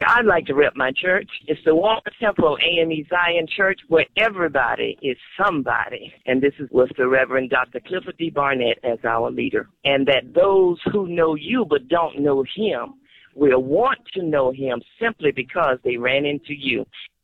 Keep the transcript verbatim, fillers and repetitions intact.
I'd like to rep my church. It's the Walker Temple A M E Zion Church, where everybody is somebody. And this is with the Reverend Doctor Clifford D. Barnett as our leader. And that those who know you but don't know him will want to know him simply because they ran into you.